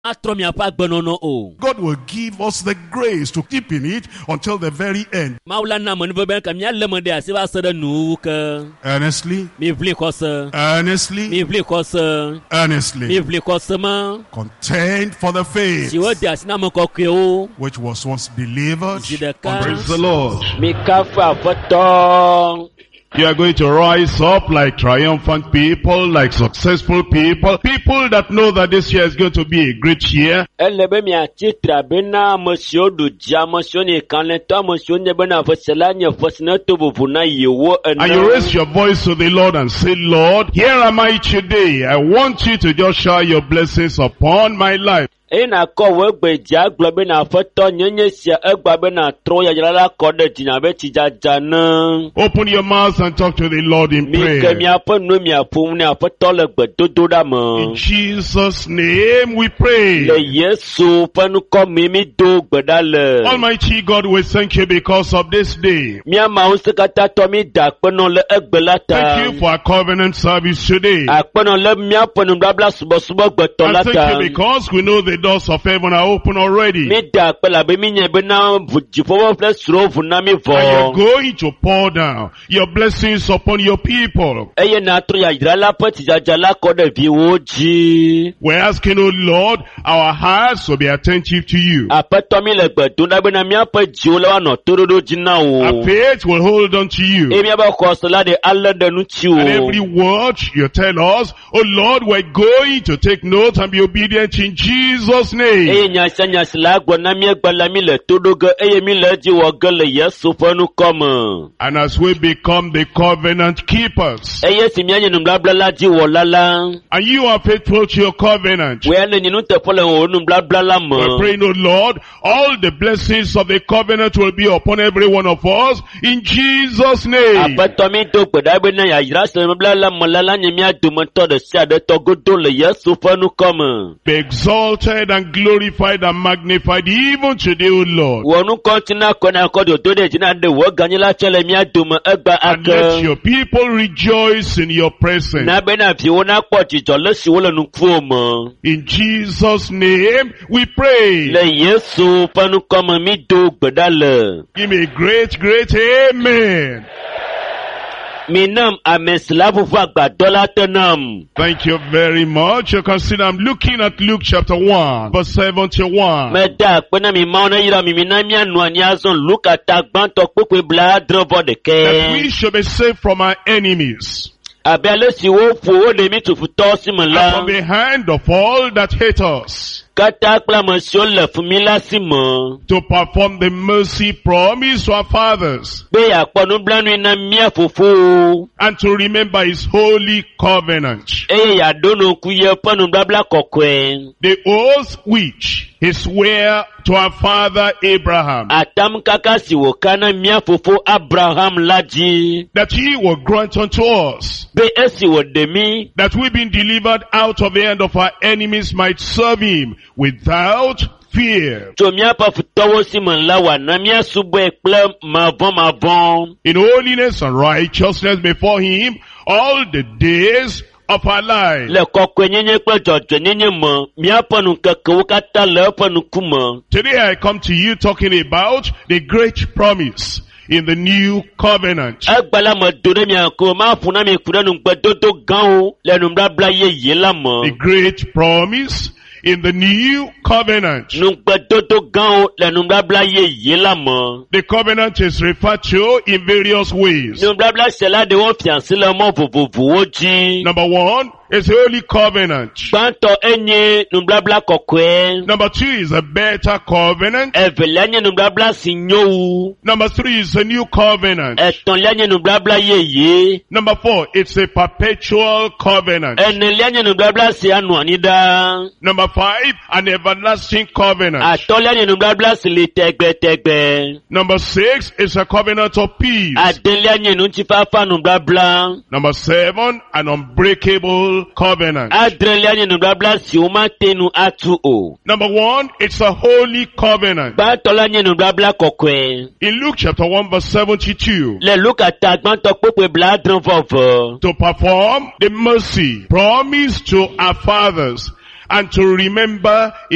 God will give us the grace to keep in it until the very end. Earnestly, contend for the faith which was once delivered. Praise the Lord. You are going to rise up like triumphant people, like successful people, people that know that this year is going to be a great year. And you raise your voice to the Lord and say, Lord, here am I today. I want you to just shower your blessings upon my life. Open your mouth and talk to the Lord in prayer. In Jesus' name we pray. Almighty God, we thank you because of this day. Thank you for our covenant service today. And thank you because we know the doors of heaven are open already. And you're going to pour down your blessings upon your people. We're asking, oh Lord, our hearts will be attentive to you. Our faith will hold on to you. And every word you tell us, oh Lord, we're going to take note and be obedient in Jesus' name. And as we become the covenant keepers, and you are faithful to your covenant, we're praying, oh Lord, all the blessings of the covenant will be upon every one of us in Jesus' name. Be exalted and glorified and magnified even today, O Lord. And let your people rejoice in your presence. In Jesus' name we pray. Give me a great, great amen. Thank you very much. You can see I'm looking at Luke chapter 1, verse 71. That we should be saved from our enemies and from the hand of all that hate us, to perform the mercy promised to our fathers, and to remember his holy covenant, the oath which he sware to our father Abraham, that he will grant unto us, that we being delivered out of the hand of our enemies might serve him without fear, in holiness and righteousness before him all the days of our life. Today I come to you talking about the great promise in the new covenant. The great promise in the new covenant. The covenant is referred to in various ways. Number one, it's a holy covenant. Number two is a better covenant. Number three is a new covenant. Number four, it's a perpetual covenant. Number five, an everlasting covenant. Number six is a covenant of peace. Number seven, an unbreakable covenant. Number one, it's a holy covenant. In Luke chapter 1 verse 72, to perform the mercy promised to our fathers and to remember